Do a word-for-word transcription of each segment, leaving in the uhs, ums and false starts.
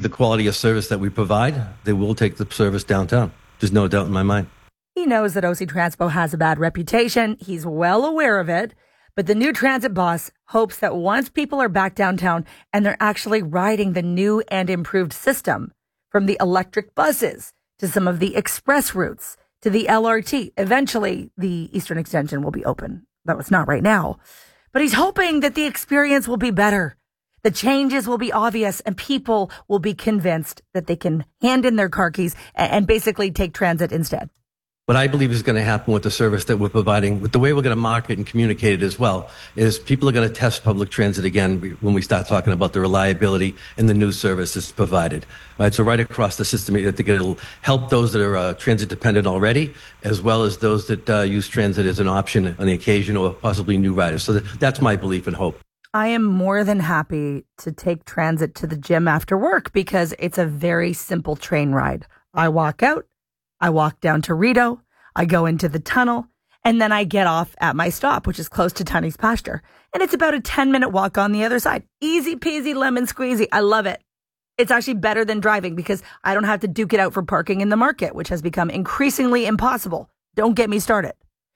the quality of service that we provide, they will take the service downtown. There's no doubt in my mind. He knows that O C Transpo has a bad reputation. He's well aware of it. But the new transit boss hopes that once people are back downtown and they're actually riding the new and improved system, from the electric buses to some of the express routes to the L R T, eventually the Eastern Extension will be open. Though it's not right now. But he's hoping that the experience will be better. The changes will be obvious and people will be convinced that they can hand in their car keys and basically take transit instead. What I believe is going to happen with the service that we're providing, with the way we're going to market and communicate it as well, is people are going to test public transit again when we start talking about the reliability and the new services provided. Right, so right across the system, I think it'll help those that are uh, transit dependent already, as well as those that uh, use transit as an option on the occasion or possibly new riders. So that, that's my belief and hope. I am more than happy to take transit to the gym after work because it's a very simple train ride. I walk out. I walk down to Rideau, I go into the tunnel, and then I get off at my stop, which is close to Tunney's pasture. And it's about a ten minute walk on the other side. Easy peasy lemon squeezy. I love it. It's actually better than driving because I don't have to duke it out for parking in the market, which has become increasingly impossible. Don't get me started.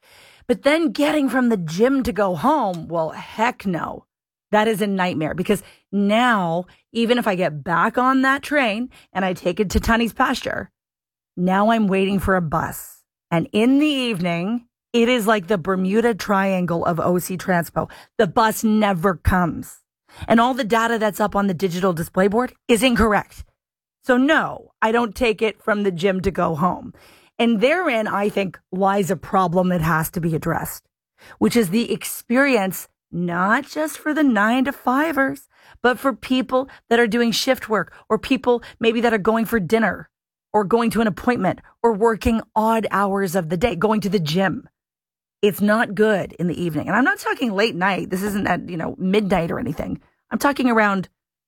But then getting from the gym to go home, well, heck no. That is a nightmare because now, even if I get back on that train and I take it to Tunney's pasture, now I'm waiting for a bus. And in the evening, it is like the Bermuda Triangle of O C Transpo. The bus never comes. And all the data that's up on the digital display board is incorrect. So no, I don't take it from the gym to go home. And therein, I think, lies a problem that has to be addressed, which is the experience, not just for the nine to fivers, but for people that are doing shift work or people maybe that are going for dinner, or going to an appointment, or working odd hours of the day, going to the gym. It's not good in the evening. And I'm not talking late night. This isn't at, you know, midnight or anything. I'm talking around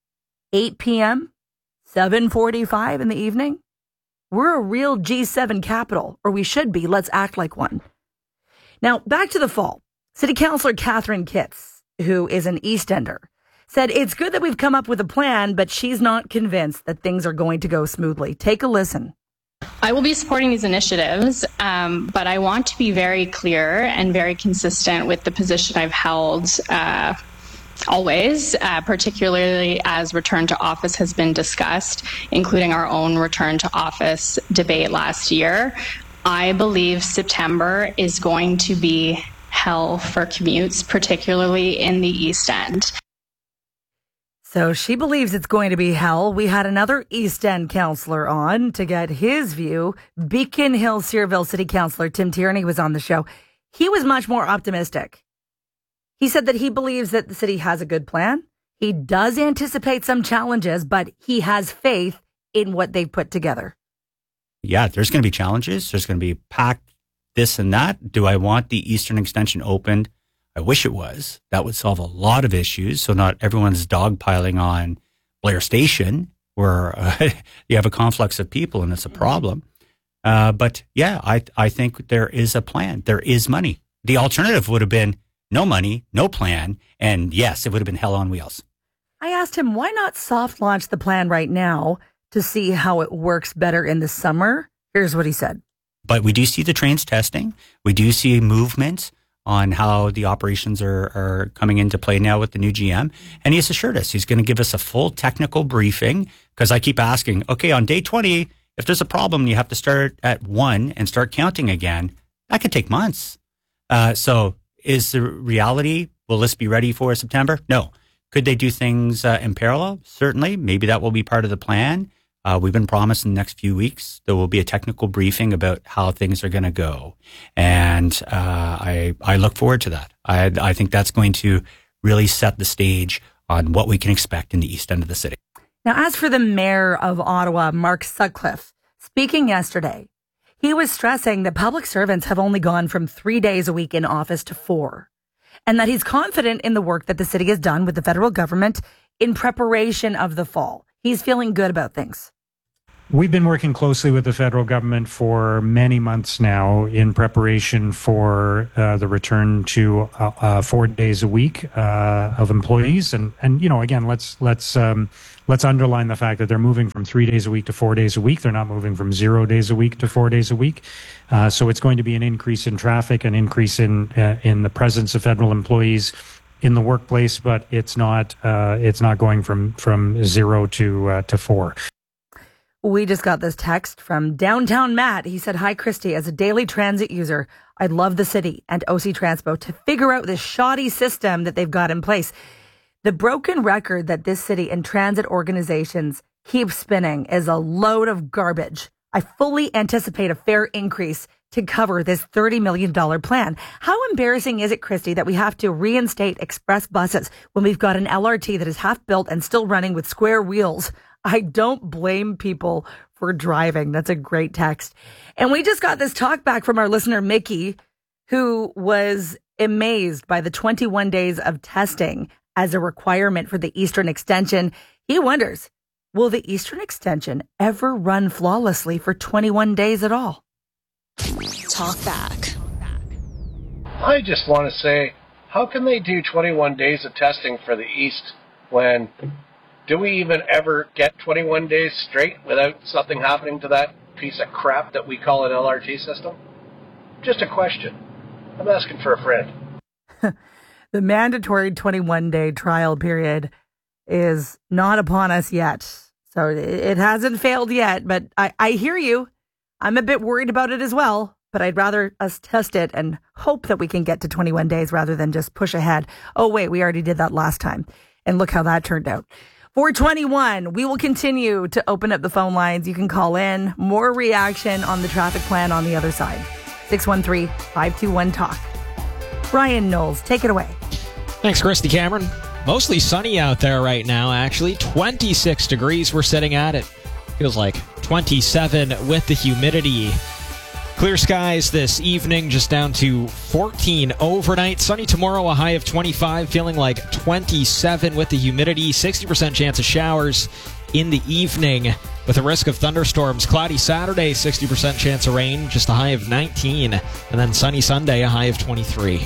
eight p.m., seven forty-five in the evening. We're a real G seven capital, or we should be. Let's act like one. Now, back to the fall. City Councillor Catherine Kitts, who is an East Ender, said it's good that we've come up with a plan, but she's not convinced that things are going to go smoothly. Take a listen. I will be supporting these initiatives, um, but I want to be very clear and very consistent with the position I've held uh, always, uh, particularly as return to office has been discussed, including our own return to office debate last year. I believe September is going to be hell for commutes, particularly in the East End. So she believes it's going to be hell. We had another East End councillor on to get his view. Beacon Hill Searville City Councillor Tim Tierney was on the show. He was much more optimistic. He said that he believes that the city has a good plan. He does anticipate some challenges, but he has faith in what they've put together. Yeah, there's going to be challenges. There's going to be packed this and that. Do I want the Eastern Extension opened? I wish it was. That would solve a lot of issues. So not everyone's dogpiling on Blair Station where uh, you have a conflux of people and it's a problem. Uh, but yeah, I I think there is a plan. There is money. The alternative would have been no money, no plan. And yes, it would have been hell on wheels. I asked him, why not soft launch the plan right now to see how it works better in the summer? Here's what he said. But we do see the trains testing. We do see movement on how the operations are, are coming into play now with the new G M. And he's assured us he's going to give us a full technical briefing because I keep asking, okay, on day twenty, if there's a problem, you have to start at one and start counting again. That could take months. Uh, so is the reality, will this be ready for September? No. Could they do things uh, in parallel? Certainly. Maybe that will be part of the plan. Uh, we've been promised in the next few weeks there will be a technical briefing about how things are going to go. And uh, I I look forward to that. I, I think that's going to really set the stage on what we can expect in the east end of the city. Now, as for the mayor of Ottawa, Mark Sutcliffe, speaking yesterday, he was stressing that public servants have only gone from three days a week in office to four, and that he's confident in the work that the city has done with the federal government in preparation of the fall. He's feeling good about things. We've been working closely with the federal government for many months now in preparation for uh, the return to uh, uh, four days a week uh, of employees, and and you know again let's let's um, let's underline the fact that they're moving from three days a week to four days a week. They're not moving from zero days a week to four days a week. Uh, so it's going to be an increase in traffic, an increase in uh, in the presence of federal employees in the workplace, but it's not uh, it's not going from from zero to uh, to four. We just got this text from Downtown Matt. He said, "Hi, Christy. As a daily transit user, I'd love the city and O C Transpo to figure out this shoddy system that they've got in place. The broken record that this city and transit organizations keep spinning is a load of garbage. I fully anticipate a fair increase to cover this thirty million dollars plan." How embarrassing is it, Christy, that we have to reinstate express buses when we've got an L R T that is half built and still running with square wheels? I don't blame people for driving. That's a great text. And we just got this talk back from our listener, Mickey, who was amazed by the twenty-one days of testing as a requirement for the Eastern Extension. He wonders, will the Eastern Extension ever run flawlessly for twenty-one days at all? Talk back. I just want to say, how can they do twenty-one days of testing for the East when... do we even ever get twenty-one days straight without something happening to that piece of crap that we call an L R T system? Just a question. I'm asking for a friend. The mandatory twenty-one day trial period is not upon us yet. So it hasn't failed yet, but I, I hear you. I'm a bit worried about it as well, but I'd rather us test it and hope that we can get to twenty-one days rather than just push ahead. Oh, wait, we already did that last time. And look how that turned out. four twenty-one, we will continue to open up the phone lines. You can call in. More reaction on the traffic plan on the other side. six one three, five two one, talk. Brian Knowles, take it away. Thanks, Christy Cameron. Mostly sunny out there right now, actually. twenty-six degrees we're sitting at. It feels like twenty-seven with the humidity. Clear skies this evening, just down to fourteen overnight. Sunny tomorrow, a high of twenty-five, feeling like twenty-seven with the humidity. sixty percent chance of showers in the evening with a risk of thunderstorms. Cloudy Saturday, sixty percent chance of rain, just a high of nineteen. And then sunny Sunday, a high of twenty-three.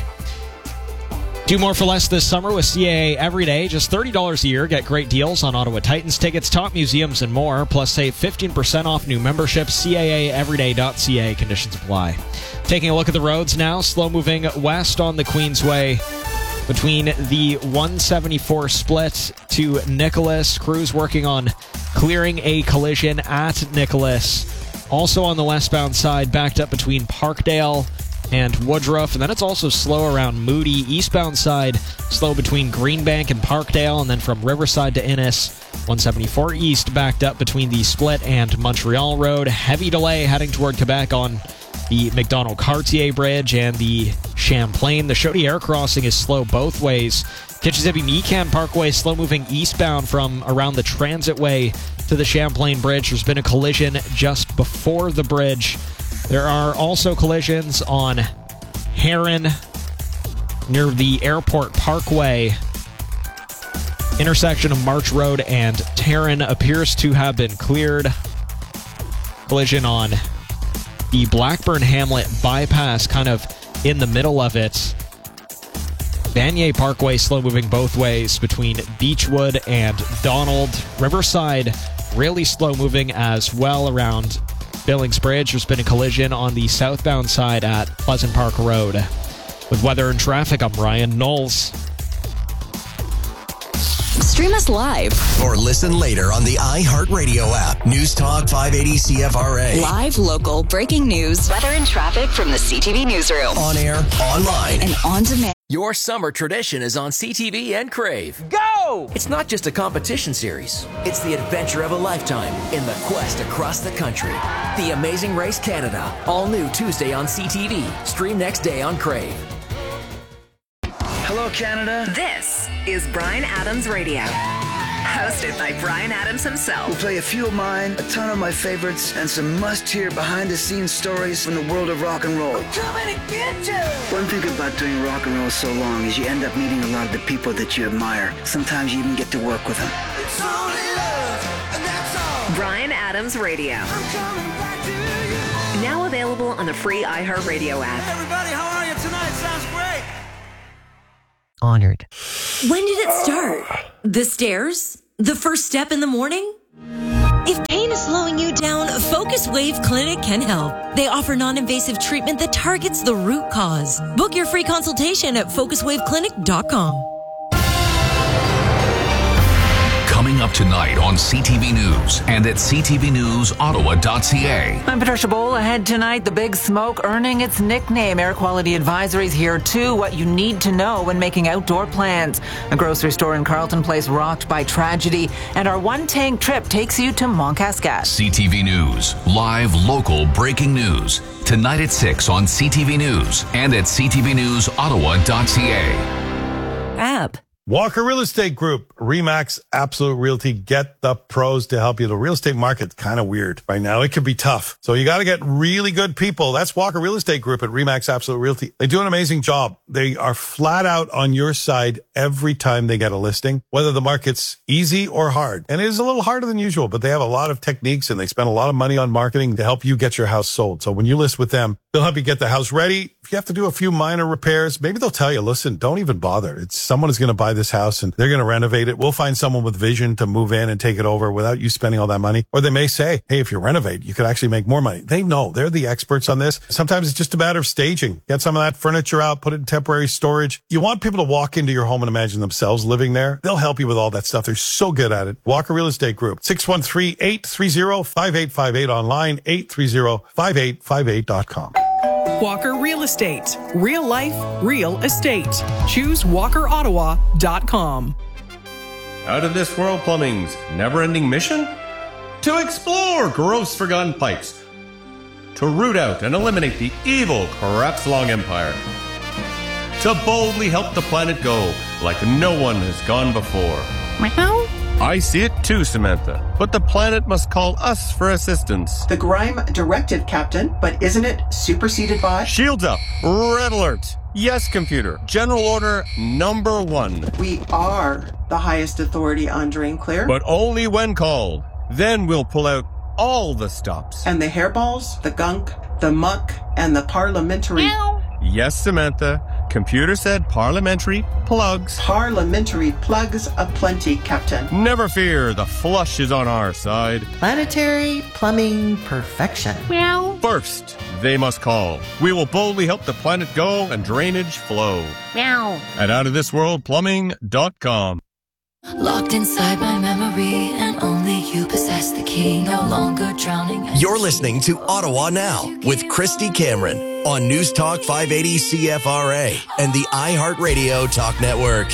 Do more for less this summer with C A A every day. Just thirty dollars a year. Get great deals on Ottawa Titans tickets, top museums, and more. Plus, save fifteen percent off new memberships. C A A everyday dot C A. Conditions apply. Taking a look at the roads now. Slow moving west on the Queensway between the one seventy-four split to Nicholas. Crews working on clearing a collision at Nicholas. Also on the westbound side, backed up between Parkdale and Woodruff, and then it's also slow around Moody. Eastbound side, slow between Greenbank and Parkdale, and then from Riverside to Innis. one seventy-four East backed up between the Split and Montreal Road. Heavy delay heading toward Quebec on the McDonald-Cartier Bridge and the Champlain. The Chaudière crossing is slow both ways. Kitchissippi-Mecan Parkway slow moving eastbound from around the Transitway to the Champlain Bridge. There's been a collision just before the bridge. There are also collisions on Heron near the Airport Parkway. Intersection of March Road and Tarrant appears to have been cleared. Collision on the Blackburn Hamlet bypass, kind of in the middle of it. Vanier Parkway slow moving both ways between Beechwood and Donald. Riverside really slow moving as well around Billings Bridge. There's been a collision on the southbound side at Pleasant Park Road. With weather and traffic, I'm Ryan Knowles. Stream us live or listen later on the iHeartRadio app. News Talk five eighty C F R A. Live, local, breaking news, weather and traffic from the C T V newsroom. On air, online, and on demand. Your summer tradition is on C T V and Crave. Go! It's not just a competition series. It's the adventure of a lifetime in the quest across the country. The Amazing Race Canada. All new Tuesday on C T V. Stream next day on Crave. Hello, Canada. This is Bryan Adams Radio. Hosted by Bryan Adams himself. We'll play a few of mine, a ton of my favorites, and some must-hear behind-the-scenes stories from the world of rock and roll. I'm coming to get you! One thing about doing rock and roll so long is you end up meeting a lot of the people that you admire. Sometimes you even get to work with them. It's only love, and that's all. Bryan Adams Radio. Now available on the free iHeartRadio app. Everybody, how are you tonight? Sounds great. Honored. When did it start? The stairs? The first step in the morning? If pain is slowing you down, Focus Wave Clinic can help. They offer non-invasive treatment that targets the root cause. Book your free consultation at focus wave clinic dot com. Coming up tonight on C T V News and at c t v news ottawa dot c a. I'm Patricia Bowl. Ahead tonight, the Big Smoke earning its nickname. Air quality advisories here too. What you need to know when making outdoor plans. A grocery store in Carleton Place rocked by tragedy. And our one-tank trip takes you to Montcascat. C T V News. Live, local, breaking news. Tonight at six on C T V News and at c t v news ottawa dot c a. App. Walker Real Estate Group, RE/MAX Absolute Realty. Get the pros to help you. The real estate market's kind of weird right now. It can be tough. So you got to get really good people. That's Walker Real Estate Group at RE/MAX Absolute Realty. They do an amazing job. They are flat out on your side every time they get a listing, whether the market's easy or hard. And it is a little harder than usual, but they have a lot of techniques and they spend a lot of money on marketing to help you get your house sold. So when you list with them, they'll help you get the house ready. If you have to do a few minor repairs, maybe they'll tell you, listen, don't even bother. It's someone is going to buy this house and they're going to renovate it. We'll find someone with vision to move in and take it over without you spending all that money. Or they may say, hey, if you renovate, you could actually make more money. They know. They're the experts on this. Sometimes it's just a matter of staging. Get some of that furniture out, put it in temporary storage. You want people to walk into your home and imagine themselves living there. They'll help you with all that stuff. They're so good at it. Walker Real Estate Group, six one three, eight three zero, five eight five eight online, eight three zero, five eight five eight dot com. Walker Real Estate. Real life, real estate. Choose walker ottawa dot com. Out of This World Plumbing's never-ending mission? To explore gross forgotten pipes. To root out and eliminate the evil Crapslong Empire. To boldly help the planet go like no one has gone before. Meow. I see it too, Samantha. But the planet must call us for assistance. The Grime directive, Captain, but isn't it superseded by? Shields up. Red alert. Yes, computer. General order number one. We are the highest authority on Drain Clear. But only when called. Then we'll pull out all the stops. And the hairballs, the gunk, the muck, and the parliamentary... Meow. Yes, Samantha. Computer said parliamentary plugs. Parliamentary plugs aplenty, Captain. Never fear, the flush is on our side. Planetary plumbing perfection. Meow. First, they must call. We will boldly help the planet go and drainage flow. Meow. At out of this world plumbing dot com. Locked inside my memory, and only you possess the key. No longer drowning. You're listening to Ottawa Now with Christy Cameron on News Talk five eighty C F R A and the iHeartRadio Talk Network.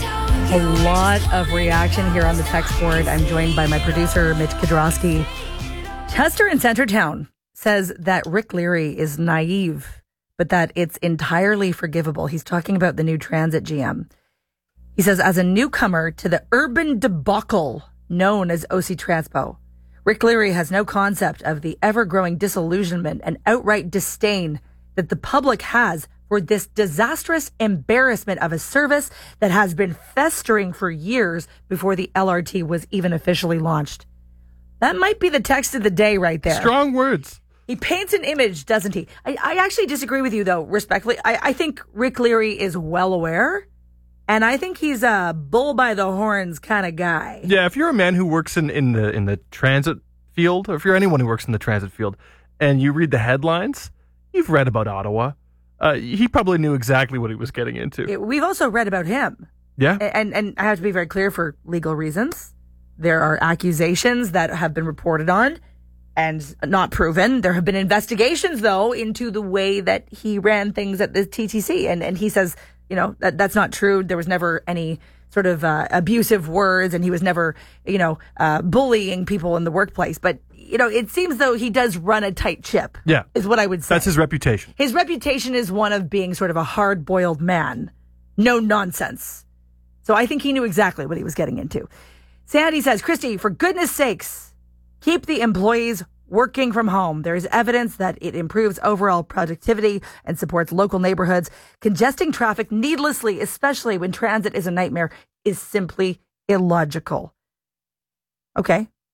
A lot of reaction here on the text board. I'm joined by my producer, Mitch Kudrowski. Chester in Centertown says that Rick Leary is naive, but that it's entirely forgivable. He's talking about the new transit G M. He says, as a newcomer to the urban debacle known as O C Transpo, Rick Leary has no concept of the ever-growing disillusionment and outright disdain that the public has for this disastrous embarrassment of a service that has been festering for years before the L R T was even officially launched. That might be the text of the day right there. Strong words. He paints an image, doesn't he? I, I actually disagree with you, though, respectfully. I, I think Rick Leary is well aware. And I think he's a bull by the horns kind of guy. Yeah, if you're a man who works in, in the in the transit field, or if you're anyone who works in the transit field, and you read the headlines, you've read about Ottawa. Uh, he probably knew exactly what he was getting into. It, we've also read about him. Yeah. And, and I have to be very clear for legal reasons. There are accusations that have been reported on and not proven. There have been investigations, though, into the way that he ran things at the T T C. And, and he says, you know, that that's not true. There was never any sort of uh, abusive words, and he was never, you know, uh, bullying people in the workplace. But, you know, it seems though he does run a tight ship. Yeah. Is what I would say. That's his reputation. His reputation is one of being sort of a hard-boiled man. No nonsense. So I think he knew exactly what he was getting into. Sandy says, Christy, for goodness sakes, keep the employees working from home. There is evidence that it improves overall productivity and supports local neighborhoods. Congesting traffic needlessly, especially when transit is a nightmare, is simply illogical. Okay.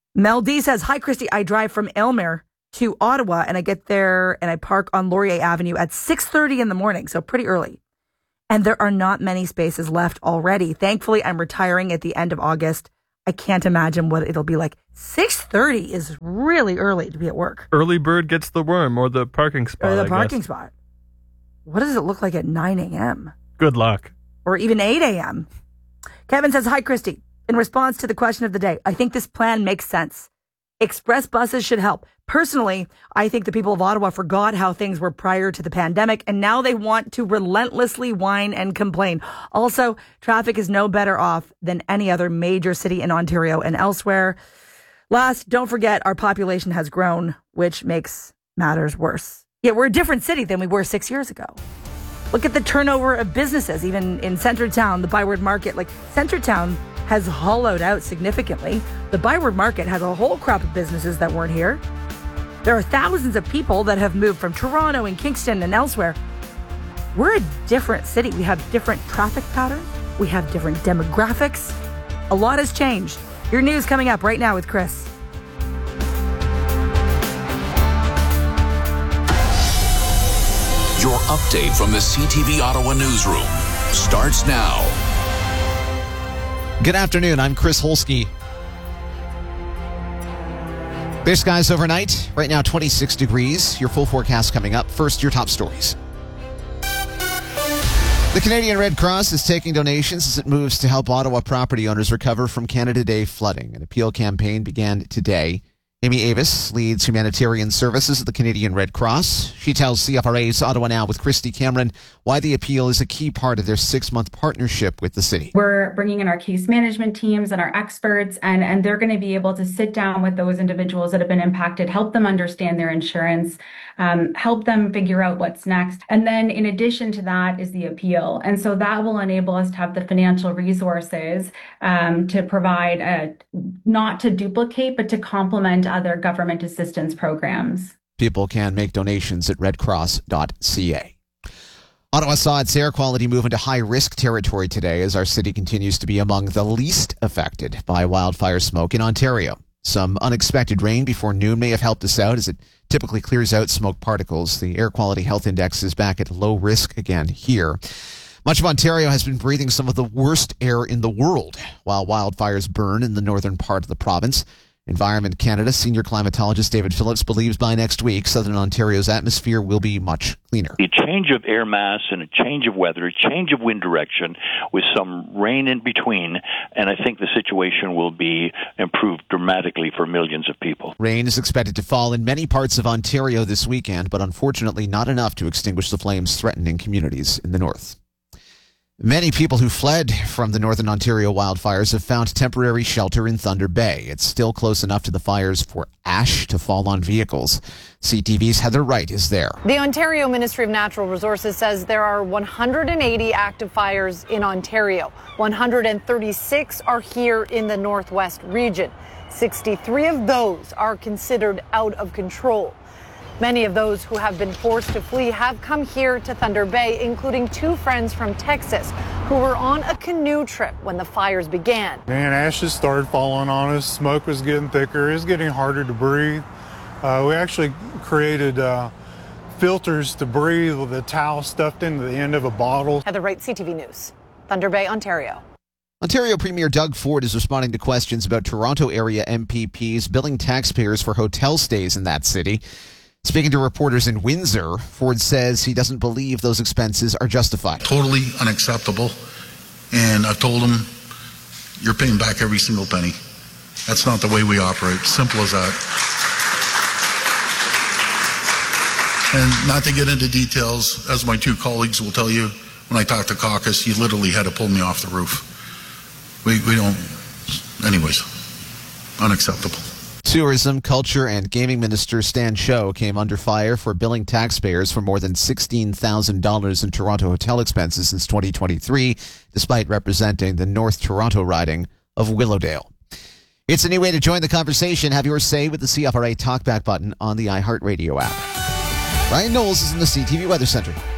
Mel D says, hi, Christy. I drive from Aylmer to Ottawa, and I get there and I park on Laurier Avenue at six thirty in the morning, so pretty early. And there are not many spaces left already. Thankfully, I'm retiring at the end of August. I can't imagine what it'll be like. six thirty is really early to be at work. Early bird gets the worm or the parking spot. Or the I parking guess. spot. What does it look like at nine a.m.? Good luck. Or even eight a.m. Kevin says, hi, Christy. In response to the question of the day, I think this plan makes sense. Express buses should help. Personally, I think the people of Ottawa forgot how things were prior to the pandemic, and now they want to relentlessly whine and complain. Also, traffic is no better off than any other major city in Ontario and elsewhere. Last, don't forget our population has grown, which makes matters worse. Yeah, we're a different city than we were six years ago. Look at the turnover of businesses, even in Centretown, the Byward Market. Like, Centretown has hollowed out significantly. The Byward Market has a whole crop of businesses that weren't here. There are thousands of people that have moved from Toronto and Kingston and elsewhere. We're a different city. We have different traffic patterns. We have different demographics. A lot has changed. Your news coming up right now with Chris. Your update from the C T V Ottawa newsroom starts now. Good afternoon. I'm Chris Holsky. Clear skies overnight. Right now, twenty-six degrees. Your full forecast coming up. First, your top stories. The Canadian Red Cross is taking donations as it moves to help Ottawa property owners recover from Canada Day flooding. An appeal campaign began today. Amy Avis leads humanitarian services at the Canadian Red Cross. She tells C F R A's Ottawa Now with Christy Cameron why the appeal is a key part of their six-month partnership with the city. We're bringing in our case management teams and our experts, and, and they're going to be able to sit down with those individuals that have been impacted, help them understand their insurance, um, help them figure out what's next. And then in addition to that is the appeal. And so that will enable us to have the financial resources um, to provide, a, not to duplicate, but to complement other government assistance programs. People can make donations at red cross dot c a. Ottawa saw its air quality move into high-risk territory today as our city continues to be among the least affected by wildfire smoke in Ontario. Some unexpected rain before noon may have helped us out as it typically clears out smoke particles. The Air Quality Health Index is back at low risk again here. Much of Ontario has been breathing some of the worst air in the world while wildfires burn in the northern part of the province. Environment Canada senior climatologist David Phillips believes by next week, Southern Ontario's atmosphere will be much cleaner. A change of air mass and a change of weather, a change of wind direction with some rain in between, and I think the situation will be improved dramatically for millions of people. Rain is expected to fall in many parts of Ontario this weekend, but unfortunately not enough to extinguish the flames threatening communities in the north. Many people who fled from the Northern Ontario wildfires have found temporary shelter in Thunder Bay. It's still close enough to the fires for ash to fall on vehicles. C T V's Heather Wright is there. The Ontario Ministry of Natural Resources says there are one hundred eighty active fires in Ontario. one hundred thirty-six are here in the Northwest region. sixty-three of those are considered out of control. Many of those who have been forced to flee have come here to Thunder Bay, including two friends from Texas who were on a canoe trip when the fires began. Man, ashes started falling on us. Smoke was getting thicker. It was getting harder to breathe. Uh, we actually created uh, filters to breathe with a towel stuffed into the end of a bottle. Heather Wright, C T V News, Thunder Bay, Ontario. Ontario Premier Doug Ford is responding to questions about Toronto area M P Ps billing taxpayers for hotel stays in that city. Speaking to reporters in Windsor, Ford says he doesn't believe those expenses are justified. Totally unacceptable. And I've told him, you're paying back every single penny. That's not the way we operate. Simple as that. And not to get into details, as my two colleagues will tell you, when I talked to caucus, he literally had to pull me off the roof. We, we don't, anyways, unacceptable. Tourism, Culture, and Gaming Minister Stan Show came under fire for billing taxpayers for more than sixteen thousand dollars in Toronto hotel expenses since twenty twenty-three, despite representing the North Toronto riding of Willowdale. It's a new way to join the conversation. Have your say with the C F R A Talkback button on the iHeartRadio app. Ryan Knowles is in the C T V Weather Center.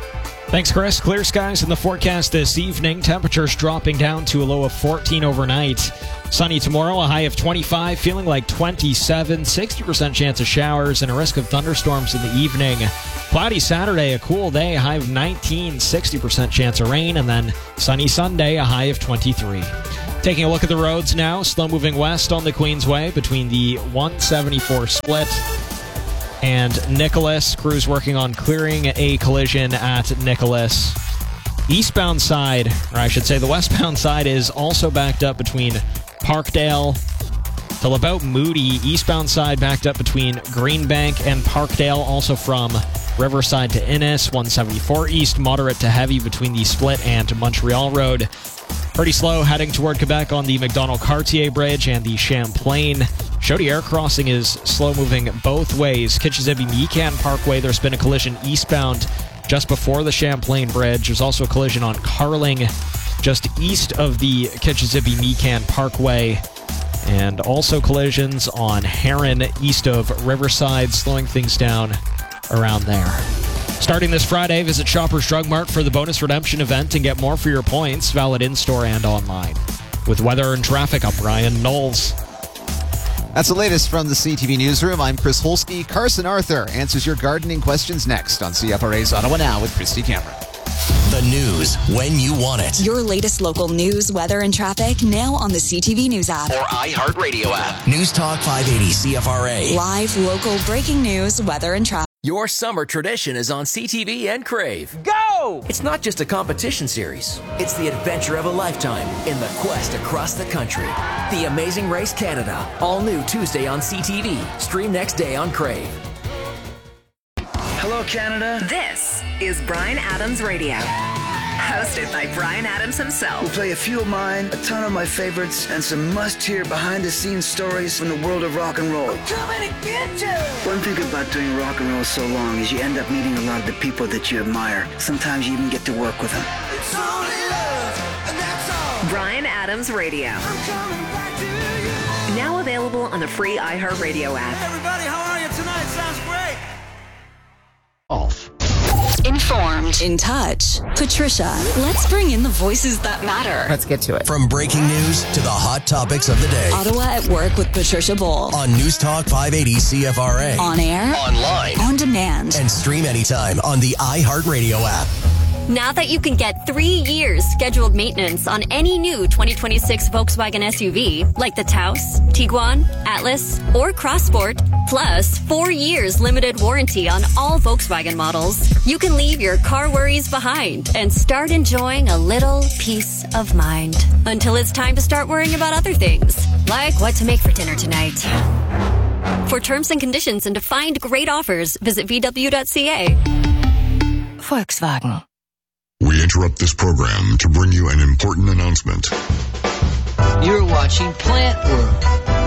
Thanks, Chris. Clear skies in the forecast this evening. Temperatures dropping down to a low of fourteen overnight. Sunny tomorrow, a high of twenty-five, feeling like twenty-seven, sixty percent chance of showers, and a risk of thunderstorms in the evening. Cloudy Saturday, a cool day, a high of nineteen, sixty percent chance of rain, and then sunny Sunday, a high of twenty-three. Taking a look at the roads now, slow moving west on the Queensway between the one seventy-four split and Nicholas. Crews working on clearing a collision at Nicholas. Eastbound side, or I should say the westbound side, is also backed up between Parkdale till about Moody. Eastbound side backed up between Greenbank and Parkdale, also from Riverside to Innis. one seventy-four east, moderate to heavy between the Split and Montreal Road. Pretty slow heading toward Quebec on the Macdonald-Cartier Bridge and the Champlain. Chaudière crossing is slow moving both ways. Kitchissippi-Mecan Parkway, there's been a collision eastbound just before the Champlain Bridge. There's also a collision on Carling just east of the Kitchissippi-Mecan Parkway. And also collisions on Heron east of Riverside, slowing things down around there. Starting this Friday, visit Shoppers Drug Mart for the bonus redemption event and get more for your points, valid in-store and online. With weather and traffic, I'm Brian Knowles. That's the latest from the C T V Newsroom. I'm Chris Holsky. Carson Arthur answers your gardening questions next on C F R A's Ottawa Now with Christy Cameron. The news when you want it. Your latest local news, weather, and traffic now on the C T V News app. Or iHeartRadio app. News Talk five eighty C F R A. Live, local, breaking news, weather, and traffic. Your summer tradition is on C T V and Crave. Go! It's not just a competition series. It's the adventure of a lifetime in the quest across the country. The Amazing Race Canada. All new Tuesday on C T V. Stream next day on Crave. Hello, Canada. This is Bryan Adams Radio. Hosted by Bryan Adams himself. We'll play a few of mine, a ton of my favorites, and some must-hear behind-the-scenes stories from the world of rock and roll. I'm coming to get you! One thing about doing rock and roll so long is you end up meeting a lot of the people that you admire. Sometimes you even get to work with them. It's only love, and that's all. Bryan Adams Radio. I'm coming back to you. Now available on the free iHeartRadio app. Hey everybody, how are you tonight? Sounds great. Off. Informed. In touch. Patricia, let's bring in the voices that matter. Let's get to it. From breaking news to the hot topics of the day. Ottawa at Work with Patricia Bull. On News Talk five eighty C F R A. On air. Online. On demand. And stream anytime on the iHeartRadio app. Now that you can get three years scheduled maintenance on any new twenty twenty-six Volkswagen S U V, like the Taos, Tiguan, Atlas, or Crossport, plus four years limited warranty on all Volkswagen models, you can leave your car worries behind and start enjoying a little peace of mind. Until it's time to start worrying about other things, like what to make for dinner tonight. For terms and conditions and to find great offers, visit v w dot c a. Volkswagen. We interrupt this program to bring you an important announcement. You're watching Plant Work.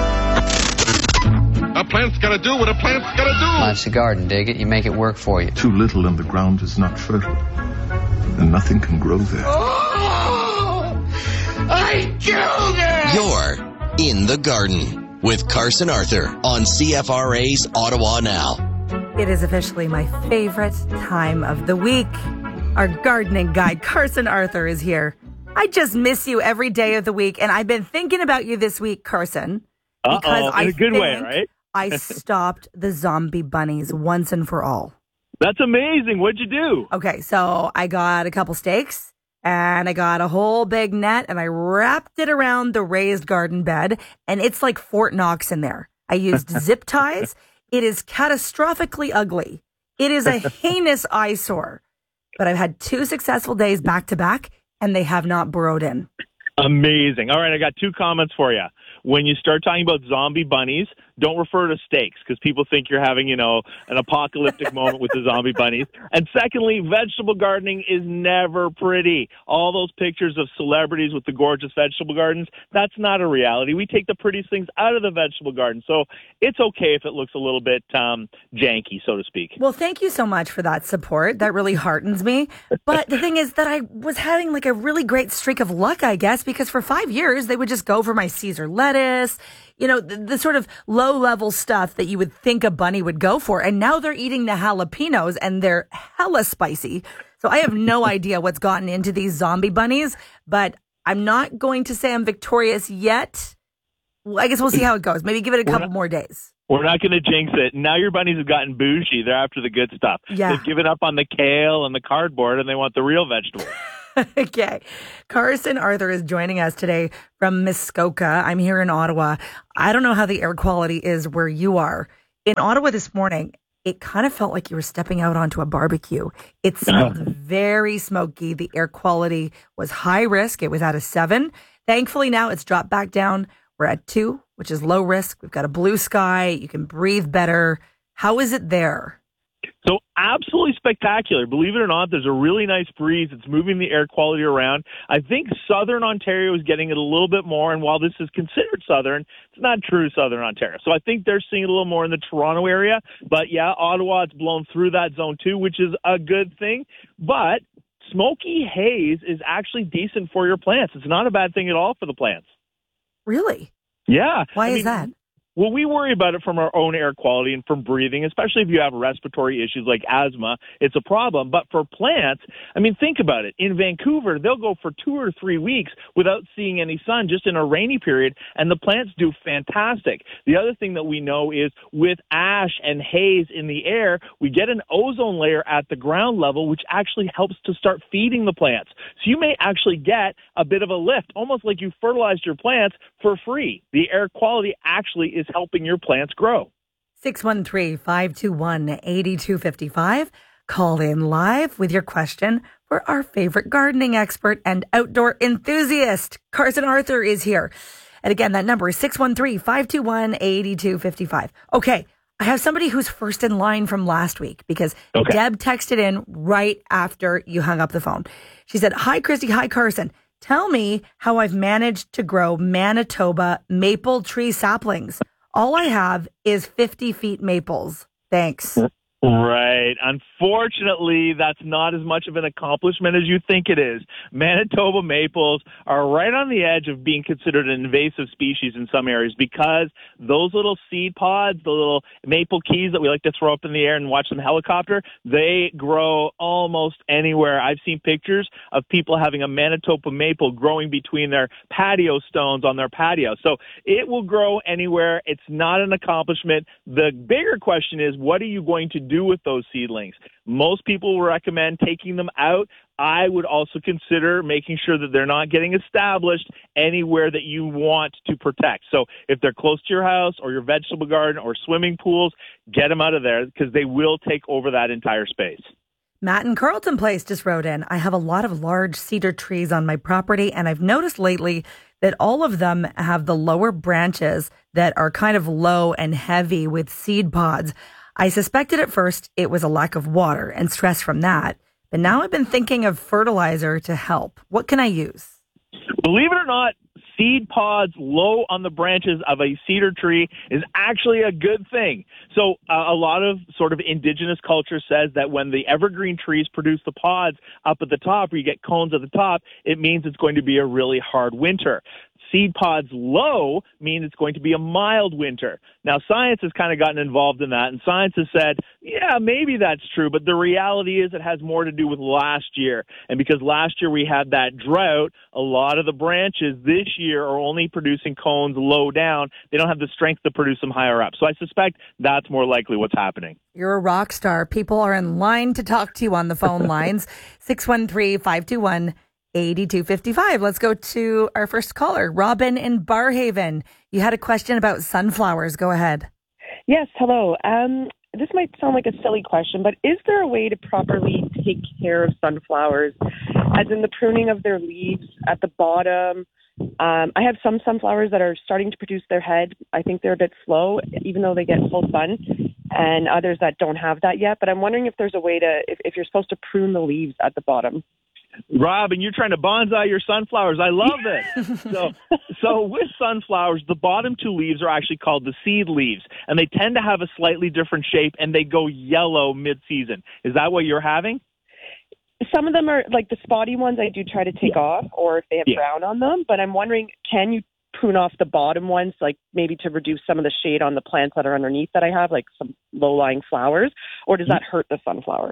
A plant's gotta do what a plant's gotta do. Life's a garden, dig it. You make it work for you. Too little and the ground is not fertile, and nothing can grow there. Oh, I killed it! You're in the garden with Carson Arthur on C F R A's Ottawa Now. It is officially my favorite time of the week. Our gardening guide, Carson Arthur, is here. I just miss you every day of the week, and I've been thinking about you this week, Carson. Uh-oh, in a good way, right? I stopped the zombie bunnies once and for all. That's amazing. What'd you do? Okay, so I got a couple stakes, and I got a whole big net, and I wrapped it around the raised garden bed, and it's like Fort Knox in there. I used zip ties. It is catastrophically ugly. It is a heinous eyesore. But I've had two successful days back to back, and they have not burrowed in. Amazing. All right, I got two comments for you. When you start talking about zombie bunnies, don't refer to steaks because people think you're having, you know, an apocalyptic moment with the zombie bunnies. And secondly, vegetable gardening is never pretty. All those pictures of celebrities with the gorgeous vegetable gardens, that's not a reality. We take the prettiest things out of the vegetable garden. So it's okay if it looks a little bit um, janky, so to speak. Well, thank you so much for that support. That really heartens me. But the thing is that I was having like a really great streak of luck, I guess, because for five years, they would just go for my Caesar lettuce, you know, the, the sort of low-level stuff that you would think a bunny would go for. And now they're eating the jalapenos, and they're hella spicy. So I have no idea what's gotten into these zombie bunnies, but I'm not going to say I'm victorious yet. Well, I guess we'll see how it goes. Maybe give it a couple not, more days. We're not going to jinx it. Now your bunnies have gotten bougie. They're after the good stuff. Yeah. They've given up on the kale and the cardboard, and they want the real vegetables. Okay. Carson Arthur is joining us today from Muskoka. I'm here in Ottawa. I don't know how the air quality is where you are. In Ottawa this morning, it kind of felt like you were stepping out onto a barbecue. It smelled very smoky. The air quality was high risk. It was at a seven. Thankfully, now it's dropped back down. We're at two, which is low risk. We've got a blue sky. You can breathe better. How is it there? So absolutely spectacular. Believe it or not, there's a really nice breeze. It's moving the air quality around. I think southern Ontario is getting it a little bit more. And while this is considered southern, it's not true southern Ontario. So I think they're seeing it a little more in the Toronto area. But yeah, Ottawa, it's blown through that zone too, which is a good thing. But smoky haze is actually decent for your plants. It's not a bad thing at all for the plants. Really? Yeah. Why I is mean, that? Well, we worry about it from our own air quality and from breathing, especially if you have respiratory issues like asthma. It's a problem. But for plants, I mean, think about it. In Vancouver, they'll go for two or three weeks without seeing any sun, just in a rainy period, and the plants do fantastic. The other thing that we know is with ash and haze in the air, we get an ozone layer at the ground level, which actually helps to start feeding the plants. So you may actually get a bit of a lift, almost like you fertilized your plants for free. The air quality actually is helping your plants grow. six one three, five two one, eight two five five. Call in live with your question for our favorite gardening expert and outdoor enthusiast. Carson Arthur is here. And again, that number is six one three, five two one, eight two five five. Okay, I have somebody who's first in line from last week because okay. Deb texted in right after you hung up the phone. She said, "Hi, Christy. Hi, Carson. Tell me how I've managed to grow Manitoba maple tree saplings. All I have is fifty feet maples. Thanks." Right. Unfortunately, that's not as much of an accomplishment as you think it is. Manitoba maples are right on the edge of being considered an invasive species in some areas because those little seed pods, the little maple keys that we like to throw up in the air and watch them helicopter, they grow almost anywhere. I've seen pictures of people having a Manitoba maple growing between their patio stones on their patio. So it will grow anywhere. It's not an accomplishment. The bigger question is, what are you going to do with those seedlings? Most people will recommend taking them out. I would also consider making sure that they're not getting established anywhere that you want to protect. So if they're close to your house or your vegetable garden or swimming pools, get them out of there because they will take over that entire space. Matt in Carleton Place just wrote in, "I have a lot of large cedar trees on my property, and I've noticed lately that all of them have the lower branches that are kind of low and heavy with seed pods. I suspected at first it was a lack of water and stress from that, but now I've been thinking of fertilizer to help. What can I use?" Believe it or not, seed pods low on the branches of a cedar tree is actually a good thing. So uh, a lot of sort of indigenous culture says that when the evergreen trees produce the pods up at the top, where you get cones at the top, it means it's going to be a really hard winter. Seed pods low mean it's going to be a mild winter. Now, science has kind of gotten involved in that, and science has said, yeah, maybe that's true, but the reality is it has more to do with last year. And because last year we had that drought, a lot of the branches this year are only producing cones low down. They don't have the strength to produce them higher up. So I suspect that's more likely what's happening. You're a rock star. People are in line to talk to you on the phone lines. six one three, five two one, eight two five five. Let's go to our first caller, Robin in Barrhaven. You had a question about sunflowers. Go ahead. Yes, hello. Um, this might sound like a silly question, but is there a way to properly take care of sunflowers, as in the pruning of their leaves at the bottom? Um, I have some sunflowers that are starting to produce their head. I think they're a bit slow, even though they get full sun, and others that don't have that yet. But I'm wondering if there's a way to, if, if you're supposed to prune the leaves at the bottom. Robin, you're trying to bonsai your sunflowers. I love this. so, so with sunflowers, the bottom two leaves are actually called the seed leaves, and they tend to have a slightly different shape, and they go yellow mid-season. Is that what you're having? Some of them are, like the spotty ones, I do try to take yeah. off, or if they have yeah. brown on them. But I'm wondering, can you prune off the bottom ones, like maybe to reduce some of the shade on the plants that are underneath that I have, like some low-lying flowers, or does that hurt the sunflower?